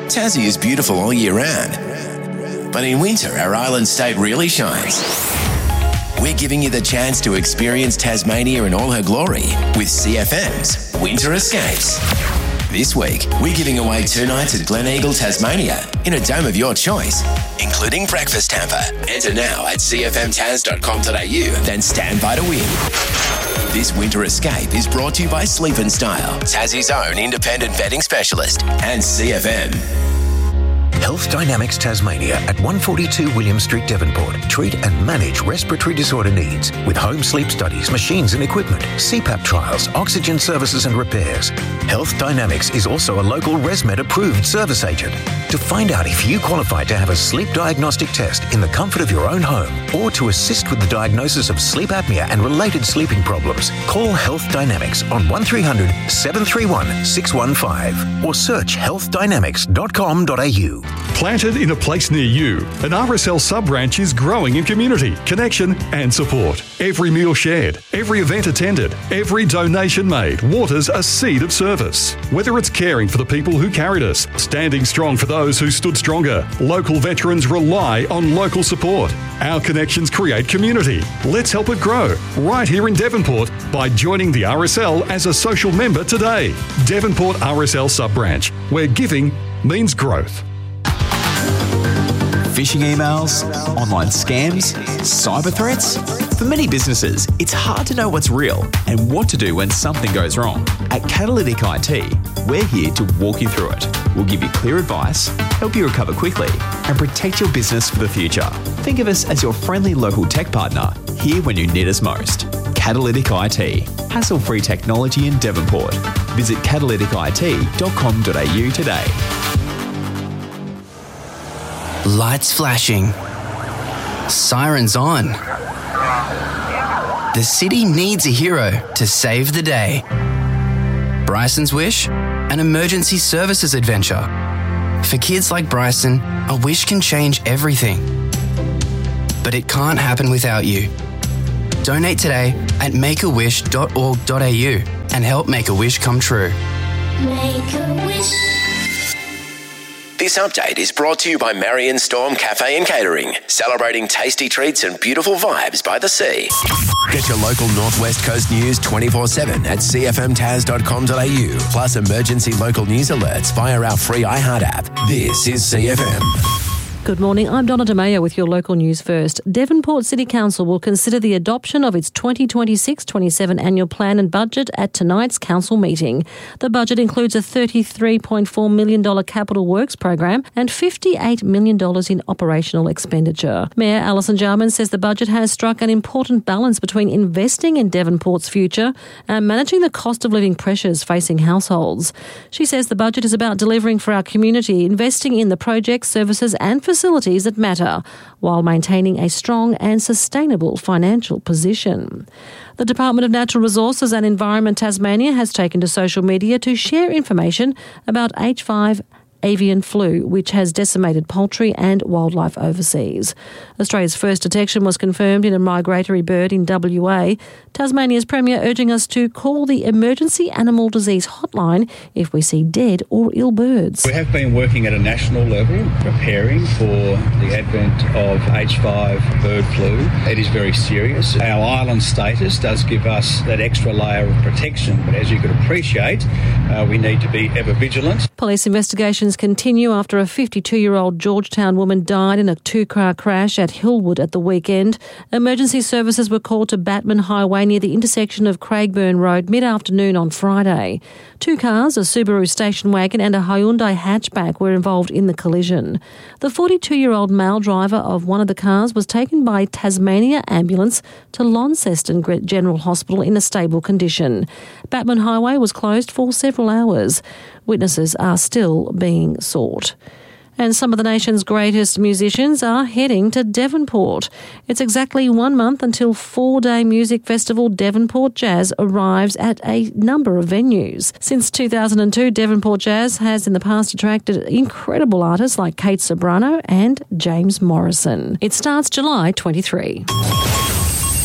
Tassie is beautiful all year round, but in winter, our island state really shines. We're giving you the chance to experience Tasmania in all her glory with CFM's Winter Escapes. This week, we're giving away 2 nights at Gleneagle, Tasmania, in a dome of your choice, including breakfast hamper. Enter now at cfmtas.com.au, then stand by to win. This Winter Escape is brought to you by Sleep and Style, Tassie's own independent vetting specialist, and CFM. Health Dynamics Tasmania at 142 William Street, Devonport. Treat and manage respiratory disorder needs with home sleep studies, machines and equipment, CPAP trials, oxygen services and repairs. Health Dynamics is also a local ResMed approved service agent. To find out if you qualify to have a sleep diagnostic test in the comfort of your own home or to assist with the diagnosis of sleep apnea and related sleeping problems, call Health Dynamics on 1300 731 615 or search healthdynamics.com.au. Planted in a place near you, an RSL sub-branch is growing in community, connection and support. Every meal shared, every event attended, every donation made waters a seed of service. Whether it's caring for the people who carried us, standing strong for those who stood stronger, local veterans rely on local support. Our connections create community. Let's help it grow right here in Devonport by joining the RSL as a social member today. Devonport RSL sub-branch, where giving means growth. Phishing emails, online scams, cyber threats. For many businesses, it's hard to know what's real and what to do when something goes wrong. At Catalytic IT, we're here to walk you through it. We'll give you clear advice, help you recover quickly, and protect your business for the future. Think of us as your friendly local tech partner, here when you need us most. Catalytic IT, hassle-free technology in Devonport. Visit catalyticit.com.au today. Lights flashing. Sirens on. The city needs a hero to save the day. Bryson's Wish, an emergency services adventure. For kids like Bryson, a wish can change everything. But it can't happen without you. Donate today at makeawish.org.au and help make a wish come true. Make a wish. This update is brought to you by Marion Storm Cafe and Catering, celebrating tasty treats and beautiful vibes by the sea. Get your local Northwest Coast news 24/7 at cfmtas.com.au, plus emergency local news alerts via our free iHeart app. This is CFM. Good morning, I'm Donna DeMayo with your local news first. Devonport City Council will consider the adoption of its 2026-27 annual plan and budget at tonight's council meeting. The budget includes a $33.4 million capital works program and $58 million in operational expenditure. Mayor Alison Jarman says the budget has struck an important balance between investing in Devonport's future and managing the cost of living pressures facing households. She says the budget is about delivering for our community, investing in the projects, services and facilities that matter, while maintaining a strong and sustainable financial position. The Department of Natural Resources and Environment Tasmania has taken to social media to share information about H5 avian flu, which has decimated poultry and wildlife overseas. Australia's first detection was confirmed in a migratory bird in WA. Tasmania's Premier urging us to call the Emergency Animal Disease Hotline if we see dead or ill birds. We have been working at a national level, preparing for the advent of H5 bird flu. It is very serious. Our island status does give us that extra layer of protection, but as you could appreciate, we need to be ever vigilant. Police investigations continue after a 52-year-old Georgetown woman died in a 2-car crash at Hillwood at the weekend. Emergency services were called to Batman Highway near the intersection of Craigburn Road mid-afternoon on Friday. 2 cars, a Subaru station wagon and a Hyundai hatchback were involved in the collision. The 42-year-old male driver of one of the cars was taken by Tasmania Ambulance to Launceston General Hospital in a stable condition. Batman Highway was closed for several hours. Witnesses are still being sought. And some of the nation's greatest musicians are heading to Devonport. It's exactly 1 month until 4-day music festival Devonport Jazz arrives at a number of venues. Since 2002, Devonport Jazz has in the past attracted incredible artists like Kate Sobrano and James Morrison. It starts July 23.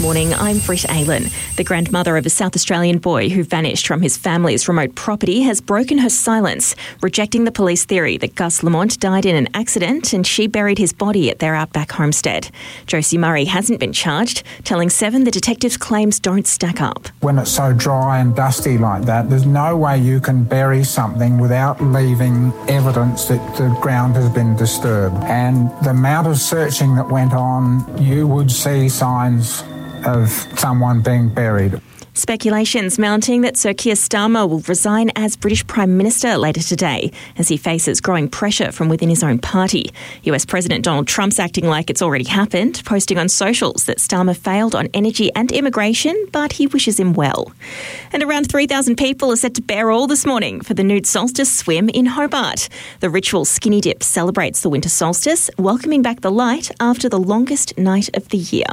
morning, I'm Britt Aylan. The grandmother of a South Australian boy who vanished from his family's remote property has broken her silence, rejecting the police theory that Gus Lamont died in an accident and she buried his body at their outback homestead. Josie Murray hasn't been charged, telling Seven the detective's claims don't stack up. When it's so dry and dusty like that, there's no way you can bury something without leaving evidence that the ground has been disturbed. And the amount of searching that went on, you would see signs of someone being buried. Speculations mounting that Sir Keir Starmer will resign as British Prime Minister later today as he faces growing pressure from within his own party. US President Donald Trump's acting like it's already happened, posting on socials that Starmer failed on energy and immigration, but he wishes him well. And around 3,000 people are set to Bear All this morning for the nude solstice swim in Hobart. The ritual skinny dip celebrates the winter solstice, welcoming back the light after the longest night of the year.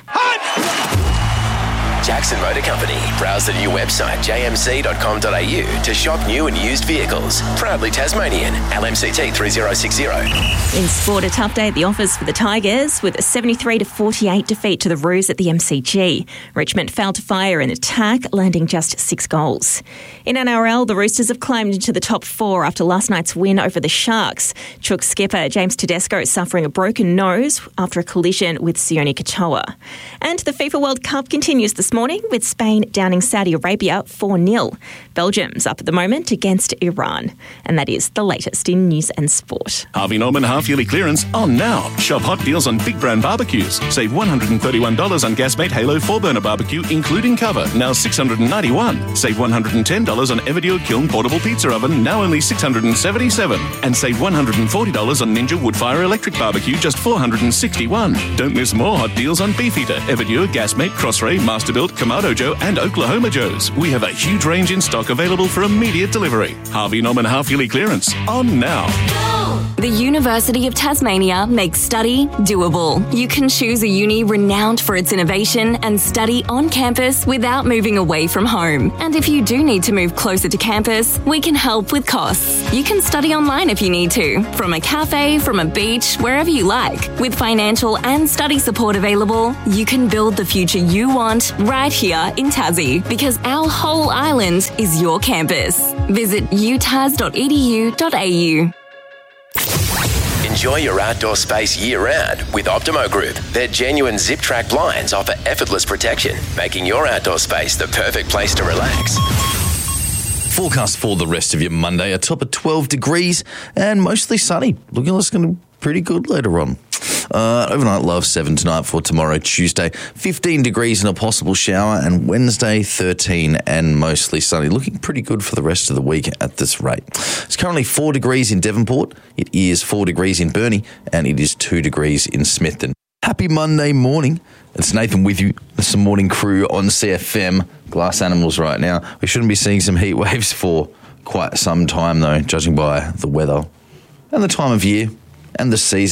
Jackson Motor Company. Browse the new website jmc.com.au to shop new and used vehicles. Proudly Tasmanian. LMCT 3060. In sport, a tough day at the office for the Tigers with a 73-48 defeat to the Roos at the MCG. Richmond failed to fire an attack, landing just 6 goals. In NRL, the Roosters have climbed into the top 4 after last night's win over the Sharks. Chook skipper James Tedesco suffering a broken nose after a collision with Sione Katoa. And the FIFA World Cup continues this morning with Spain downing Saudi Arabia 4-0. Belgium's up at the moment against Iran. And that is the latest in news and sport. Harvey Norman half-yearly clearance on now. Shop hot deals on big brand barbecues. Save $131 on Gasmate Halo 4-burner barbecue, including cover, now $691. Save $110 on Everdure Kiln portable pizza oven, now only $677. And save $140 on Ninja Woodfire electric barbecue, just $461. Don't miss more hot deals on Beefeater, Everdure, Gasmate, Crossray, Masterbuilt, Kamado Joe and Oklahoma Joe's. We have a huge range in stock available for immediate delivery. Harvey Norman half-yearly clearance on now. The University of Tasmania makes study doable. You can choose a uni renowned for its innovation and study on campus without moving away from home. And if you do need to move closer to campus, we can help with costs. You can study online if you need to, from a cafe, from a beach, wherever you like. With financial and study support available, you can build the future you want right here in Tassie, because our whole island is your campus. Visit utas.edu.au. Enjoy your outdoor space year-round with Optimo Group. Their genuine zip-track blinds offer effortless protection, making your outdoor space the perfect place to relax. Forecast for the rest of your Monday, a top of 12 degrees and mostly sunny. Looking like it's going to be pretty good later on. Overnight low of 7 tonight for tomorrow, Tuesday. 15 degrees and a possible shower, and Wednesday 13 and mostly sunny. Looking pretty good for the rest of the week at this rate. It's currently 4 degrees in Devonport. It is 4 degrees in Burnie, and it is 2 degrees in Smithton. Happy Monday morning. It's Nathan with you. There's some morning crew on CFM. Glass Animals right now. We shouldn't be seeing some heat waves for quite some time though, judging by the weather and the time of year and the season.